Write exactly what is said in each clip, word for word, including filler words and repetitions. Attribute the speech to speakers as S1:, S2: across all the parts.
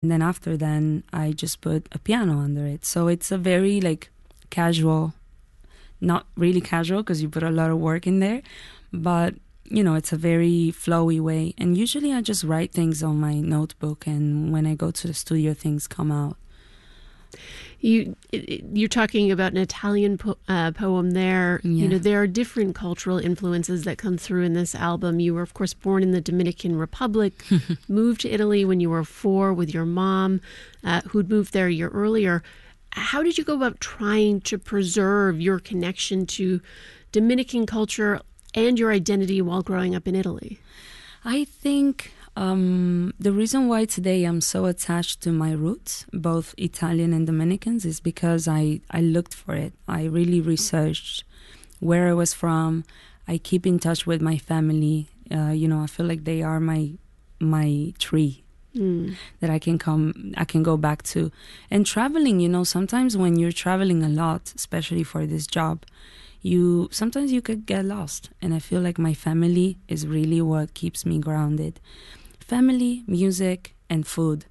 S1: And then after then, I just put a piano under it. So it's a very like casual, not really casual because you put a lot of work in there, but you know, it's a very flowy way. And usually I just write things on my notebook, and when I go to the studio, things come out.
S2: You, you're talking about an Italian po- uh, poem there.
S1: Yeah.
S2: You know, there are different cultural influences that come through in this album. You were, of course, born in the Dominican Republic, moved to Italy when you were four with your mom, uh, who'd moved there a year earlier. How did you go about trying to preserve your connection to Dominican culture and your identity while growing up in Italy?
S1: I think um, the reason why today I'm so attached to my roots, both Italian and Dominicans, is because I, I looked for it. I really researched where I was from. I keep in touch with my family. Uh, you know, I feel like they are my my tree mm. that I can come, I can go back to. And traveling, you know, sometimes when you're traveling a lot, especially for this job, you sometimes you could get lost. And I feel like my family is really what keeps me grounded. Family, music, and food.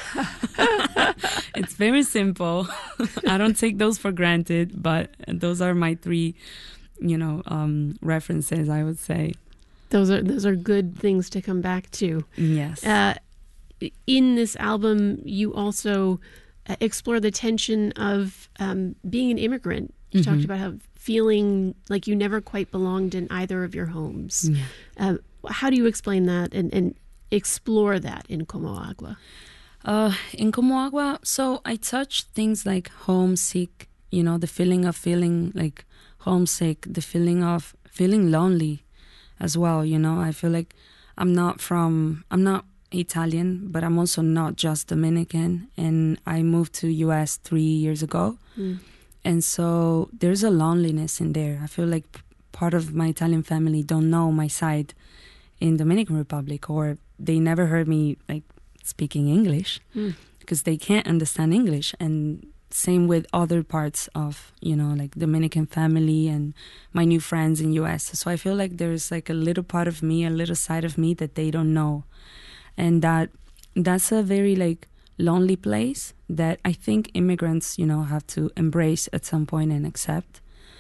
S1: It's very simple. I don't take those for granted, but those are my three, you know, um, references, I would say.
S2: Those are those are good things to come back to.
S1: Yes.
S2: Uh, in this album, you also uh, explore the tension of um, being an immigrant. You mm-hmm. talked about how feeling like you never quite belonged in either of your homes. Yeah. Uh, how do you explain that and, and explore that in Como Agua?
S1: Uh, in Como Agua, so I touch things like homesick, you know, the feeling of feeling like homesick, the feeling of feeling lonely as well, you know. I feel like I'm not from, I'm not Italian, but I'm also not just Dominican. And I moved to U S three years ago. Mm. And so there's a loneliness in there. I feel like part of my Italian family don't know my side in Dominican Republic, or they never heard me like speaking English mm. because they can't understand English. And same with other parts of, you know, like Dominican family and my new friends in U S. So I feel like there's like a little part of me, a little side of me that they don't know. And that that's a very like lonely place that I think immigrants, you know, have to embrace at some point and accept.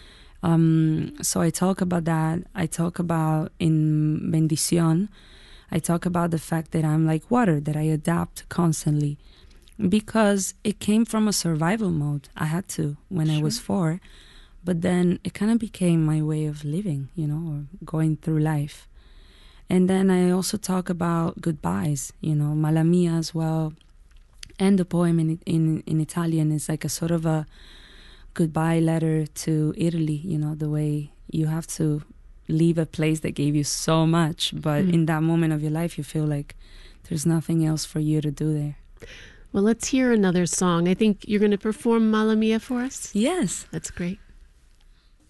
S1: Um, so I talk about that. I talk about in Bendición, I talk about the fact that I'm like water, that I adapt constantly because it came from a survival mode. I had to when sure. I was four, but then it kind of became my way of living, you know, or going through life. And then I also talk about goodbyes, you know, Mala Mia as well. And the poem in, in in Italian is like a sort of a goodbye letter to Italy, you know, the way you have to leave a place that gave you so much, but mm. in that moment of your life, you feel like there's nothing else for you to do there.
S2: Well, let's hear another song. I think you're going to perform Mala Mia for us?
S1: Yes.
S2: That's great.